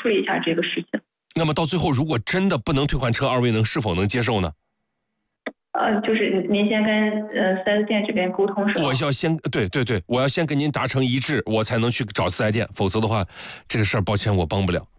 处理一下这个事情。 那么到最后，如果真的不能退换车，二位是否能接受呢？ 就是您先跟4S店这边沟通是吧？ 我要先对，我要先跟您达成一致，我才能去找4S店，否则的话，这个事儿抱歉我帮不了。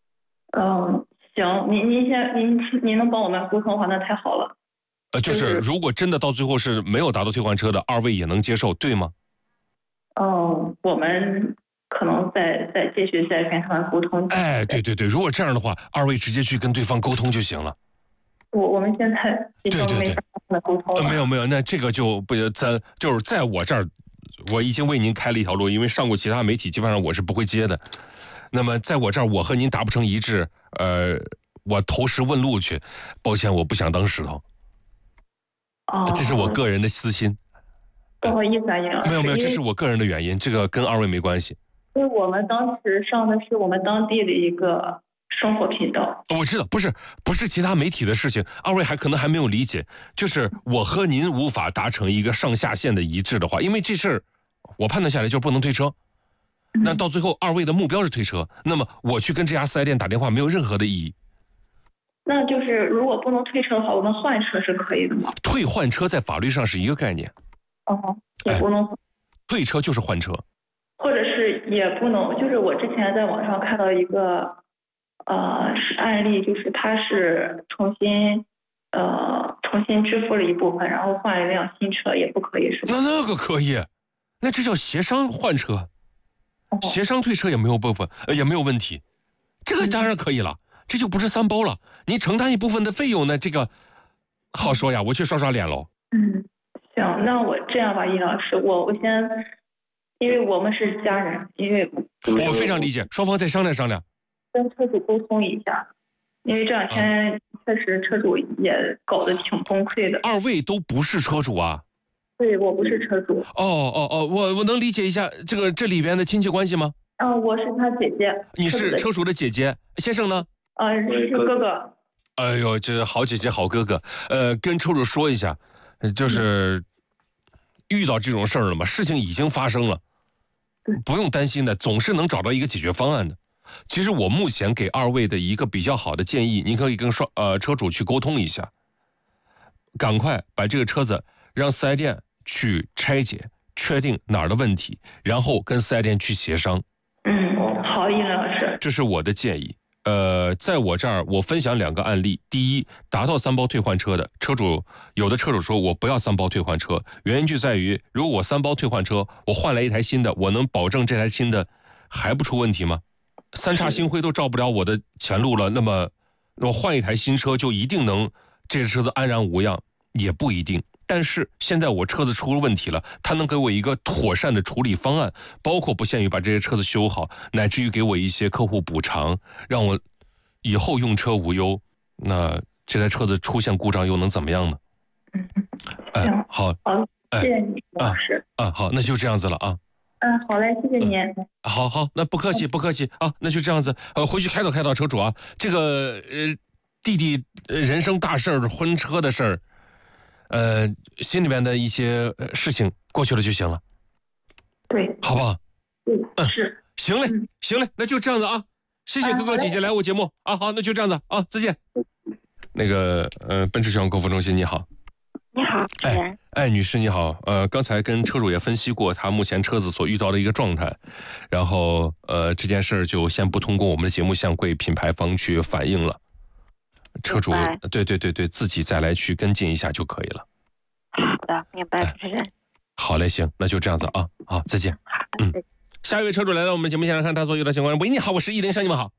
行，您能帮我们沟通的话，那太好了。 就是如果真的到最后是没有达到退换车的，二位也能接受，对吗？ 我们可能再继续再跟他们沟通。 哎，对，如果这样的话，二位直接去跟对方沟通就行了。 我们现在已经没法跟沟通了。 没有，那这个就不就是在我这儿，我已经为您开了一条路，因为上过其他媒体，基本上我是不会接的。那么在我这儿，我和您达不成一致，我投石问路去，抱歉，我不想当石头。这是我个人的私心。 不好意思啊，尹老师。 没有，这是我个人的原因，这个跟二位没关系。 因为我们当时上的是我们当地的一个生活频道。 我知道，不是其他媒体的事情，二位可能还没有理解，就是我和您无法达成一个上下线的一致的话，因为这事儿我判断下来就是不能退车。那到最后二位的目标是退车，那么我去跟这家4S店打电话没有任何的意义。 那就是如果不能退车的话，我们换车是可以的吗？ 退换车在法律上是一个概念。 也不能。 退车就是换车。 或者是也不能，就是我之前在网上看到一个案例，就是他是重新支付了一部分，然后换了一辆新车，也不可以是吧？ 那个可以，那这叫协商换车，协商退车也没有问题，这个当然可以了，这就不是3包了，你承担一部分的费用呢，这个好说呀，我去刷脸喽。 行，那我这样吧，尹老师，我先。因为我们是家人， 我非常理解，双方再商量商量， 跟车主沟通一下。因为这两天确实车主也搞得挺崩溃的。 二位都不是车主啊？ 对，我不是车主。 我能理解一下这里边的亲戚关系吗？ 我是他姐姐。 你是车主的姐姐，先生呢？ 是哥哥。 哎呦，这好姐姐好哥哥，跟车主说一下，就是遇到这种事儿了嘛，事情已经发生了。不用担心的，总是能找到一个解决方案的。其实我目前给二位的一个比较好的建议，您可以跟车主去沟通一下，赶快把这个车子让4S店去拆解，确定哪儿的问题，然后跟4S店去协商。 好，尹老师， 这是我的建议。在我这儿，我分享2个案例。第一，达到3包退换车的车主，有的车主说我不要3包退换车，原因就在于，如果我3包退换车，我换来一台新的，我能保证这台新的还不出问题吗？3叉星辉都照不了我的前路了，那么我换一台新车就一定能这个车子安然无恙？也不一定。但是现在我车子出了问题了，他能给我一个妥善的处理方案，包括不限于把这些车子修好，乃至于给我一些客户补偿，让我以后用车无忧。那这台车子出现故障又能怎么样呢？好， 谢谢你，老师。 好，那就这样子了啊。 好嘞，谢谢您。 好，那不客气啊，那就这样子。回去开导车主啊，这个弟弟人生大事儿，婚车的事儿。心里面的一些事情过去了就行了， 对， 好不好？ 是， 行嘞，那就这样子啊。谢谢哥哥姐姐来我节目啊，好，那就这样子啊，再见。那个奔驰全国购服中心你好。 你好， 女士你好，刚才跟车主也分析过他目前车子所遇到的一个状态，然后这件事就先不通过我们的节目向贵品牌方去反映了。车主，对，自己再来去跟进一下就可以了。 好的，明白，主持人。 好嘞，行，那就这样子啊，好，再见。下一位车主来到我们节目现场看他所有的情况。喂，你好，我是10，向你们好。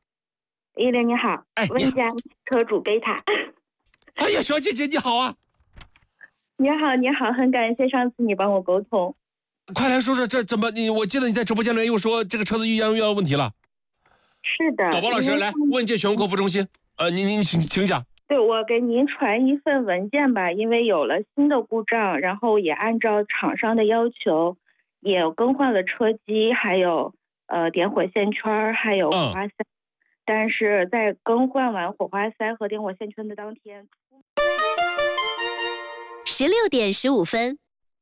10你好，问一下车主贝塔。 哎呀，小姐姐你好啊。 你好，很感谢上次你帮我沟通。 快来说说这怎么我记得你在直播间里又说这个车子遇到问题了。 是的。 导播老师来，问界全国客服中心。您请讲。 对，我给您传一份文件吧，因为有了新的故障，然后也按照厂商的要求，也更换了车机，还有点火线圈，还有火花塞。但是在更换完火花塞和点火线圈的当天，16点15分。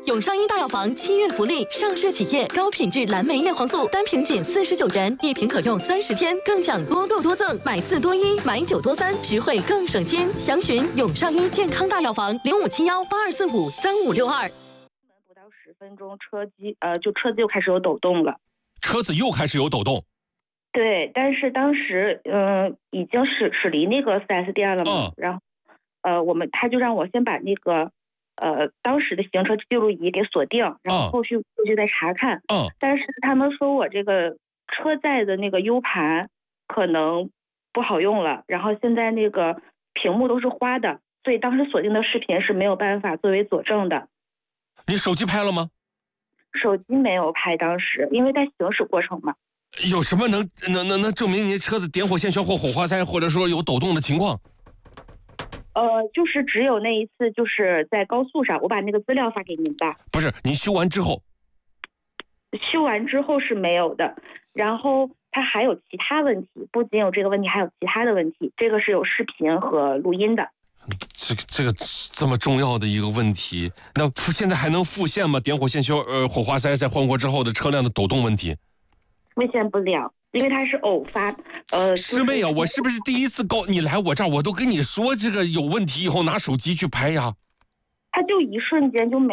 永上医大药房7月福利，上市企业高品质蓝莓叶黄素单瓶仅49元，1瓶可用30天，更享多购多赠，买4多1，买9多3，实惠更省心。详询永上医健康大药房057182453562。 不到10分钟，车机就开始有抖动了。 车子又开始有抖动。 对，但是当时已经驶离那个4S店了嘛，然后他就让我先把那个当时的行车记录仪给锁定，然后后续再查看。但是他们说我这个车载的那个 U 盘可能不好用了，然后现在那个屏幕都是花的，所以当时锁定的视频是没有办法作为佐证的。 你手机拍了吗？ 手机没有拍，当时因为在行驶过程嘛。 有什么能证明您车子点火线圈或火花塞，或者说有抖动的情况？ 就是只有那一次，就是在高速上，我把那个资料发给您吧。 不是，您修完之后？ 修完之后是没有的，然后它还有其他问题，不仅有这个问题，还有其他的问题，这个是有视频和录音的。 这个这么重要的一个问题，那现在还能复现吗？点火线圈、火花塞在换过之后的车辆的抖动问题？ 复现不了，因为它是偶发。 师妹啊，我是不是第一次你来我这儿，我都跟你说这个有问题以后拿手机去拍呀？ 它就一瞬间就没